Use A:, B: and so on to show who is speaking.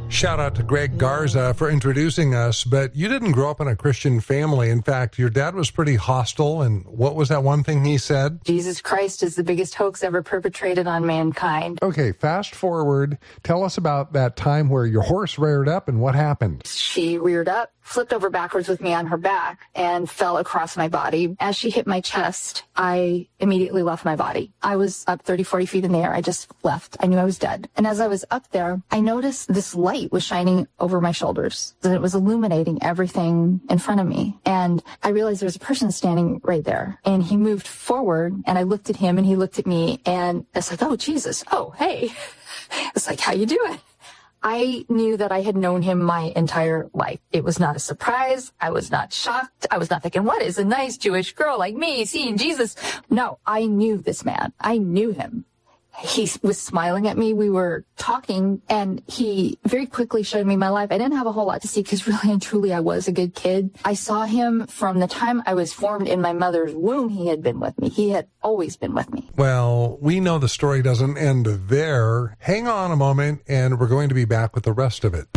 A: Shout out to Greg Garza for introducing us, but you didn't grow up in a Christian family. In fact, your dad was pretty hostile, and what was that one thing he said?
B: Jesus Christ is the biggest hoax ever perpetrated on mankind.
A: Okay, fast forward. Tell us about that time where your horse reared up and what happened.
B: She reared up, flipped over backwards with me on her back, and fell across my body. As she hit my chest, I immediately left my body. I was up 30, 40 feet in the air. I just left. I knew I was dead. And as I was up there, I noticed this light was shining over my shoulders, and it was illuminating everything in front of me. And I realized there was a person standing right there, and he moved forward, and I looked at him and he looked at me, and I was like, oh, Jesus. Oh, hey. It's like, how you doing? I knew that I had known him my entire life. It was not a surprise. I was not shocked. I was not thinking, what is a nice Jewish girl like me seeing Jesus? No, I knew this man. I knew him. He was smiling at me. We were talking, and he very quickly showed me my life. I didn't have a whole lot to see because really and truly I was a good kid. I saw him from the time I was formed in my mother's womb. He had been with me. He had always been with me.
A: Well, we know the story doesn't end there. Hang on a moment, and we're going to be back with the rest of it.